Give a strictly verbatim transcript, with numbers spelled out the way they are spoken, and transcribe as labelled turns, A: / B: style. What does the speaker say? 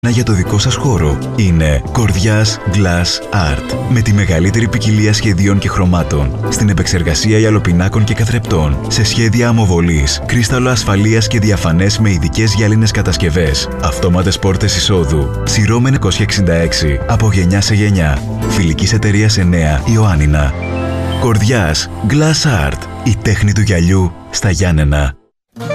A: Για το δικό σας χώρο είναι Κορδιάς Glass Art. Με τη μεγαλύτερη ποικιλία σχεδίων και χρωμάτων. Στην επεξεργασία ιαλοπινάκων και καθρεπτών. Σε σχέδια αμοβολής, κρίσταλο ασφαλείας και διαφανές με ειδικές γυάλινες κατασκευές. Αυτόματες πόρτες εισόδου. Σιρώμεν εννιακόσια εξήντα έξι. Από γενιά σε γενιά. Φιλικής εταιρείας εννέα Ιωάννινα. Κορδιάς Glass Art. Η τέχνη του γυαλιού στα Γιάννενα.